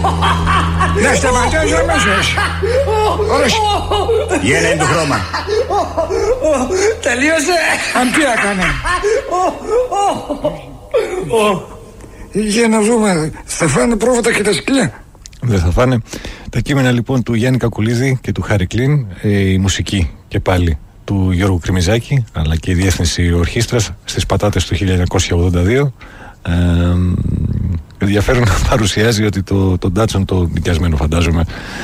Να σταματάς αμέσως. Όχι. Γέλα είναι το χρώμα. Τελείωσε. Αν τι έκανε. Για να δούμε. Θα φάνε πρόβατα και τα σκυλιά. Δεν θα φάνε. Τα κείμενα λοιπόν του Γιάννη Κακουλίδη και του Χάρη Κλίν, η μουσική και πάλι του Γιώργου Κρημιζάκη, αλλά και η διεύθυνση ορχήστρας στις Πατάτες του 1982. Ενδιαφέρον να παρουσιάζει ότι το Ντάτσον, το νοικιασμένο φαντάζομαι,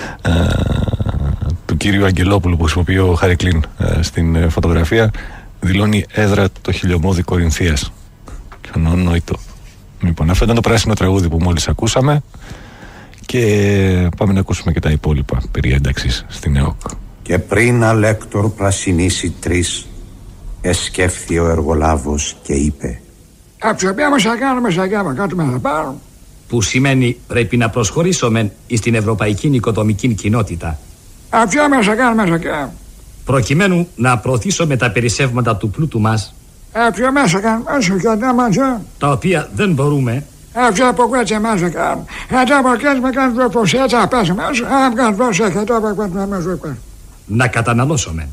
του κύριου Αγγελόπουλου που χρησιμοποιεί ο Χάρη Κλίν στην φωτογραφία, δηλώνει έδρα το χιλιομόδι Κορινθίας. Κανονόητο. Λοιπόν, αυτό ήταν το πράσινο τραγούδι που μόλις ακούσαμε και πάμε να ακούσουμε και τα υπόλοιπα περί ένταξης στην ΕΟΚ. Και πριν αλέκτορ πρασινίσει τρεις, εσκέφθη ο εργολάβος και είπε: Αψιοπία μας θα κάνουμε, κάτι να πάρουμε. Που σημαίνει πρέπει να προσχωρήσουμε στην ευρωπαϊκή νοικοδομική κοινότητα. Αψιοπία μας θα κάνουμε. Προκειμένου να προωθήσουμε τα περισσεύματα του πλούτου μας, τα οποία δεν μπορούμε να καταναλώσουμε.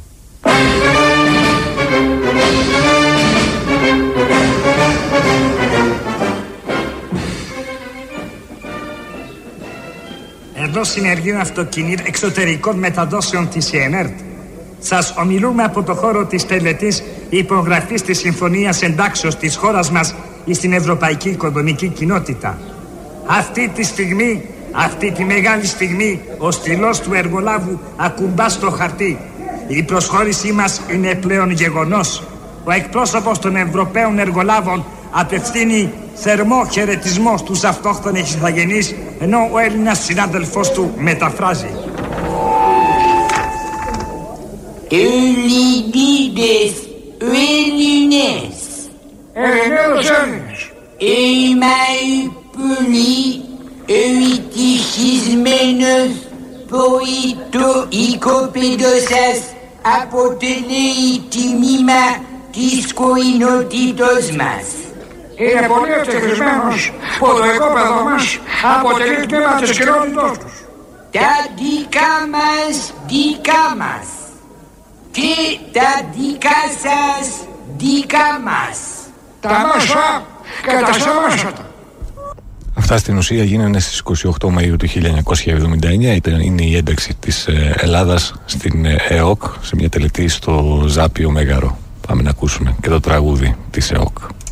Εδώ Συνεργείο Αυτοκινήτων Εξωτερικών Μεταδόσεων της ΕΝΕΡΤ. Σας ομιλούμε από το χώρο της τελετής υπογραφής της Συμφωνίας Εντάξεως της χώρας μας στην Ευρωπαϊκή Οικονομική Κοινότητα. Αυτή τη στιγμή, αυτή τη μεγάλη στιγμή, ο στυλός του εργολάβου ακουμπά στο χαρτί. Η προσχώρησή μας είναι πλέον γεγονός. Ο εκπρόσωπος των Ευρωπαίων εργολάβων απευθύνει θερμό χαιρετισμό στους αυτόχθονες ηθαγενείς, ενώ ο Έλληνας συνάδελφός του μεταφράζει. Ευλυντίδες, Ελληνές, εμαϊπολί, ευτυχισμένος ποητοοικοπαίδος σας αποτελεί τιμήμα της κοινότητος μας. Είναι πολύ ευτυχισμένος που το οικόπεδο μας αποτελεί τμήμα της κοινότητός τους. Τα δικά μας και τα δικά σας δικά μας. Τα μέσα και τα σεβάσματα. Αυτά στην ουσία γίνανε στις 28 Μαΐου του 1979. Είναι η ένταξη της Ελλάδας στην ΕΟΚ, σε μια τελετή στο Ζάπιο Μέγαρο. Πάμε να ακούσουμε και το τραγούδι της ΕΟΚ.